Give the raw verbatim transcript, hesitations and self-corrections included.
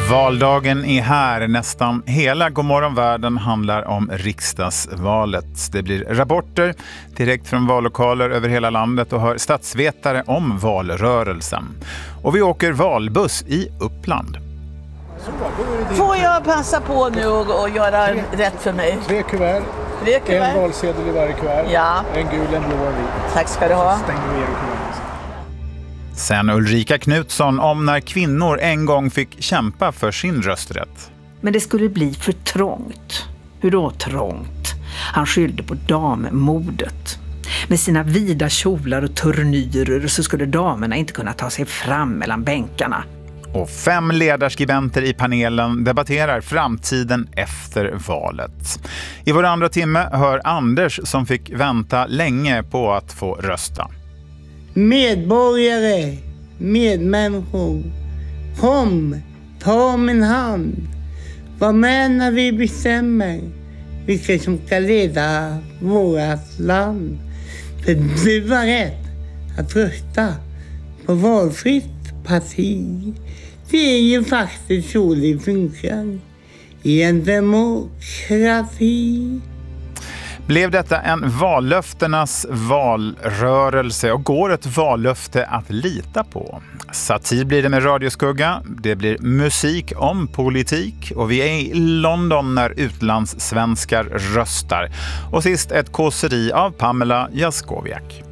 Valdagen är här. Nästan hela Godmorgonvärlden handlar om riksdagsvalet. Det blir rapporter direkt från vallokaler över hela landet och hör statsvetare om valrörelsen. Och vi åker valbuss i Uppland. Får jag passa på nu och, och göra tre, rätt för mig? Tre kuvert. Tre kuvert. En valsedel i varje kuvert. Ja. En gul, en blå och en vit. Tack ska du ha. Stänger vi er kuvert. Sen Ulrika Knutsson om när kvinnor en gång fick kämpa för sin rösträtt. Men det skulle bli för trångt. Hur då trångt? Han skyllde på dammodet. Med sina vida kjolar och turnyrer så skulle damerna inte kunna ta sig fram mellan bänkarna. Och fem ledarskribenter i panelen debatterar framtiden efter valet. I vår andra timme hör Anders som fick vänta länge på att få rösta. Medborgare, medmänniskor, kom, ta min hand. Var med när vi bestämmer vilka som ska leda vårt land. För du var rätt att rösta på valfritt parti. Det är ju faktiskt så det funkar i en demokrati. Blev detta en vallöftenas valrörelse och går ett vallöfte att lita på? Satir blir det med Radioskugga, det blir musik om politik och vi är i London när utlandssvenskar röstar. Och sist ett kåseri av Pamela Jaskowiak.